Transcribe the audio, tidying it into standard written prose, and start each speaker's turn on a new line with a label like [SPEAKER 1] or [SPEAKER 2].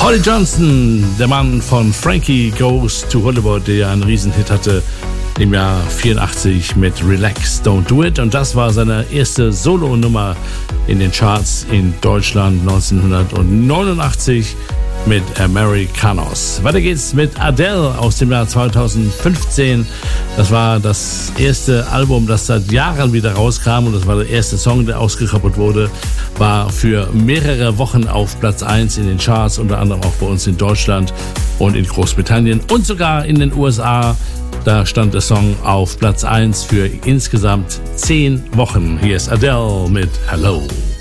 [SPEAKER 1] Holly Johnson, der Mann von Frankie Goes to Hollywood, der einen Riesenhit hatte im Jahr 84 mit Relax, Don't Do It. Und das war seine erste Solo-Nummer in den Charts in Deutschland 1989 mit Americanos. Weiter geht's mit Adele aus dem Jahr 2015. Das war das erste Album, das seit Jahren wieder rauskam, und das war der erste Song, der ausgekoppelt wurde, war für mehrere Wochen auf Platz 1 in den Charts, unter anderem auch bei uns in Deutschland und in Großbritannien und sogar in den USA. Da stand der Song auf Platz 1 für insgesamt 10 Wochen. Hier ist Adele mit Hello.